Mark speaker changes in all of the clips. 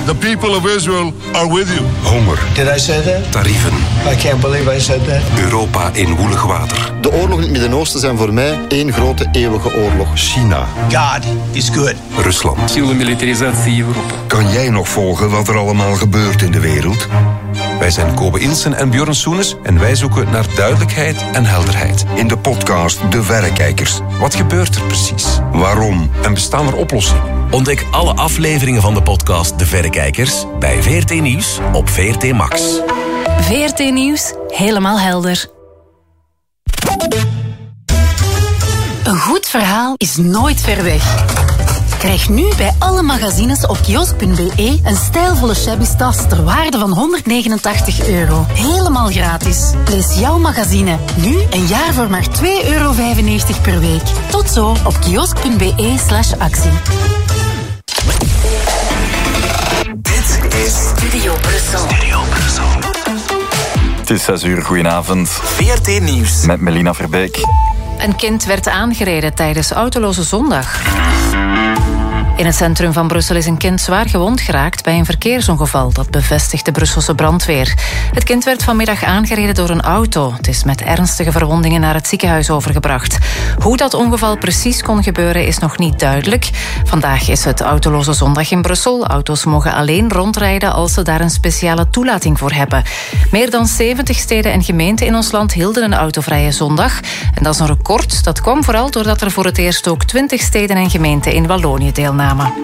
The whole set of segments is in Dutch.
Speaker 1: The people of Israel are with you.
Speaker 2: Honger.
Speaker 3: Did I say that?
Speaker 2: Tarieven.
Speaker 3: I can't believe I said that.
Speaker 2: Europa in woelig water.
Speaker 4: De oorlogen in het Midden-Oosten zijn voor mij één grote eeuwige oorlog.
Speaker 2: China.
Speaker 3: God is good.
Speaker 2: Rusland.
Speaker 5: Силы милитаризации Европы.
Speaker 2: Kan jij nog volgen wat er allemaal gebeurt in de wereld? Wij zijn Kobe Ilsen en Björn Soenes en wij zoeken naar duidelijkheid en helderheid. In de podcast De Verrekijkers. Wat gebeurt er precies? Waarom? En bestaan er oplossingen?
Speaker 6: Ontdek alle afleveringen van de podcast De Verrekijkers bij VRT Nieuws op VRT Max.
Speaker 7: VRT Nieuws, helemaal helder. Een goed verhaal is nooit ver weg. Krijg nu bij alle magazines op kiosk.be een stijlvolle shabby tas ter waarde van €189. Helemaal gratis. Lees jouw magazine nu een jaar voor maar €2,95 per week. Tot zo op kiosk.be/actie.
Speaker 6: Dit is
Speaker 7: Studio Brussel.
Speaker 8: Het is 6 uur, goedenavond.
Speaker 6: VRT Nieuws.
Speaker 8: Met Melina Verbeek.
Speaker 7: Een kind werd aangereden tijdens autoloze zondag. In het centrum van Brussel is een kind zwaar gewond geraakt bij een verkeersongeval. Dat bevestigt de Brusselse brandweer. Het kind werd vanmiddag aangereden door een auto. Het is met ernstige verwondingen naar het ziekenhuis overgebracht. Hoe dat ongeval precies kon gebeuren is nog niet duidelijk. Vandaag is het autoloze zondag in Brussel. Auto's mogen alleen rondrijden als ze daar een speciale toelating voor hebben. Meer dan 70 steden en gemeenten in ons land hielden een autovrije zondag. En dat is een record. Dat kwam vooral doordat er voor het eerst ook 20 steden en gemeenten in Wallonië deelnamen.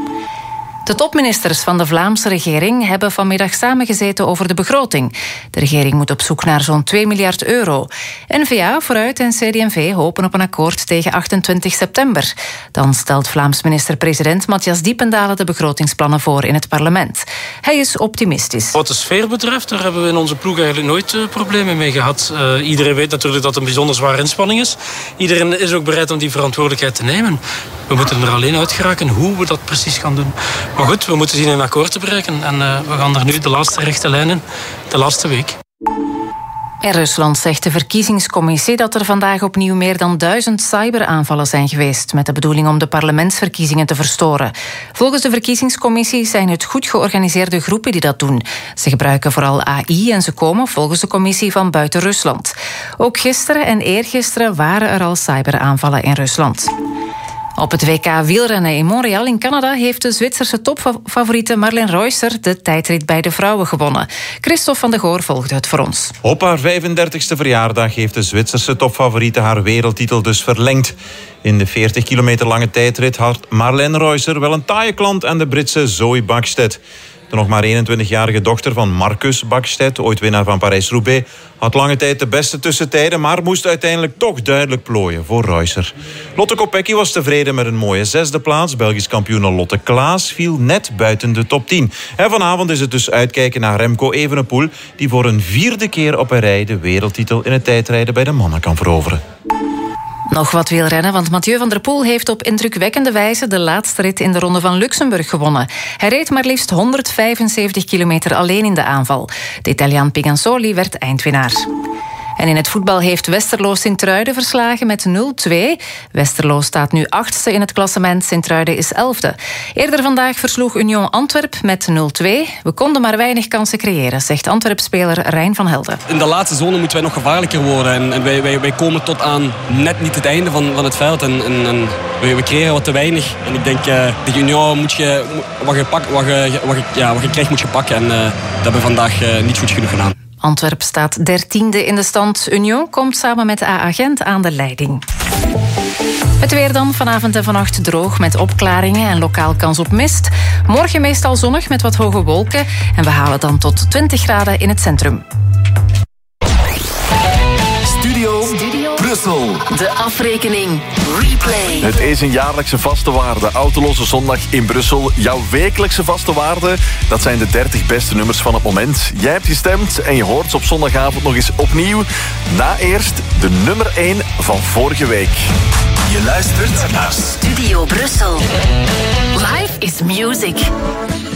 Speaker 7: De topministers van de Vlaamse regering hebben vanmiddag samengezeten over de begroting. De regering moet op zoek naar zo'n €2 miljard. N-VA, Vooruit en CD&V hopen op een akkoord tegen 28 september. Dan stelt Vlaams minister-president Matthias Diependalen de begrotingsplannen voor in het parlement. Hij is optimistisch.
Speaker 9: Wat de sfeer betreft, daar hebben we in onze ploeg eigenlijk nooit problemen mee gehad. Iedereen weet natuurlijk dat het een bijzonder zware inspanning is. Iedereen is ook bereid om die verantwoordelijkheid te nemen. We moeten er alleen uit geraken hoe we dat precies gaan doen. Maar goed, we moeten zien een akkoord te bereiken. En we gaan er nu de laatste rechte lijnen, de laatste week.
Speaker 7: In Rusland zegt de verkiezingscommissie dat er vandaag opnieuw meer dan 1000 cyberaanvallen zijn geweest, met de bedoeling om de parlementsverkiezingen te verstoren. Volgens de verkiezingscommissie zijn het goed georganiseerde groepen die dat doen. Ze gebruiken vooral AI en ze komen volgens de commissie van buiten Rusland. Ook gisteren en eergisteren waren er al cyberaanvallen in Rusland. Op het WK wielrennen in Montreal in Canada heeft de Zwitserse topfavoriete Marlene Reusser de tijdrit bij de vrouwen gewonnen. Christophe van de Goor volgde het voor ons.
Speaker 10: Op haar 35e verjaardag heeft de Zwitserse topfavoriete haar wereldtitel dus verlengd. In de 40 kilometer lange tijdrit had Marlene Reusser wel een taaie klant aan de Britse Zoe Bäckstedt. De nog maar 21-jarige dochter van Marcus Bäckstedt, ooit winnaar van Parijs-Roubaix, had lange tijd de beste tussentijden, maar moest uiteindelijk toch duidelijk plooien voor Reusser. Lotte Kopecky was tevreden met een mooie 6e plaats. Belgisch kampioene Lotte Klaas viel net buiten de top 10. En vanavond is het dus uitkijken naar Remco Evenepoel, die voor een 4e keer op een rij de wereldtitel in het tijdrijden bij de mannen kan veroveren.
Speaker 7: Nog wat wielrennen, want Mathieu van der Poel heeft op indrukwekkende wijze de laatste rit in de Ronde van Luxemburg gewonnen. Hij reed maar liefst 175 kilometer alleen in de aanval. De Italiaan Pigansoli werd eindwinnaar. En in het voetbal heeft Westerlo Sint-Truiden verslagen met 0-2. Westerlo staat nu 8e in het klassement, Sint-Truiden is 11e. Eerder vandaag versloeg Union Antwerp met 0-2. We konden maar weinig kansen creëren, zegt Antwerp-speler Rijn van Helden.
Speaker 11: In de laatste zone moeten wij nog gevaarlijker worden. En wij komen tot aan net niet het einde van het veld. En we creëren wat te weinig. En ik denk, de Union moet je wat je krijgt moet je pakken. En dat hebben we vandaag niet goed genoeg gedaan.
Speaker 7: Antwerp staat 13e in de stand. Union komt samen met AA Gent aan de leiding. Het weer dan, vanavond en vannacht droog met opklaringen en lokaal kans op mist. Morgen meestal zonnig met wat hoge wolken. En we halen dan tot 20 graden in het centrum.
Speaker 6: Studio Brussel.
Speaker 7: De afrekening. Replay.
Speaker 8: Het is een jaarlijkse vaste waarde. Autoloze zondag in Brussel. Jouw wekelijkse vaste waarde. Dat zijn de 30 beste nummers van het moment. Jij hebt gestemd en je hoort ze op zondagavond nog eens opnieuw. Na eerst de nummer 1 van vorige week.
Speaker 6: Je luistert naar
Speaker 7: Studio Brussel. Life is music.